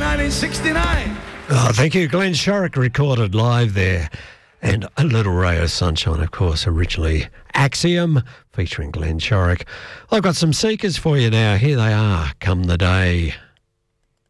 1969. Oh, thank you. Glenn Shorrock recorded live there. And A Little Ray of Sunshine, of course, originally Axiom, featuring Glenn Shorrock. I've got some Seekers for you now. Here they are, Come the Day.